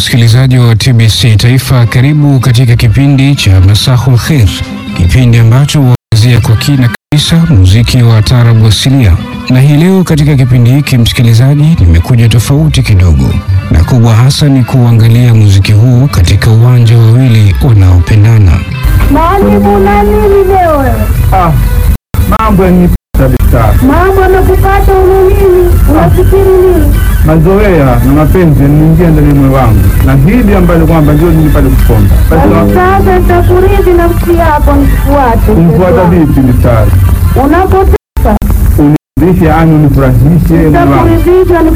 msikilizaji wa TBC Taifa, karibu katika kipindi cha Masahul Khair, kipindi ambacho huangazia kwa kina kabisa muziki wa taarabu asilia. Na hii leo katika kipindi hiki msikilizaji, nimekuja tofauti kidogo, na kubwa hasa ni kuangalia muziki huu katika uwanja wawili wanaopendana. Mwalimu, na nini leo wewe? Mambo yanipata daktari. Mambo yanakupata nini? Unafikiri nini? Mazoea na mapenzi yanaingia ndani ya moyo wangu, na hili ambalo kwamba ndio nilipata kuponda. Sasa nitakuridhi nafsi yako nifuate. Kumfuata vipi daktari? Unapotaka Uniridhishe, yani unifurahishe moyo wangu. nitakuridhisha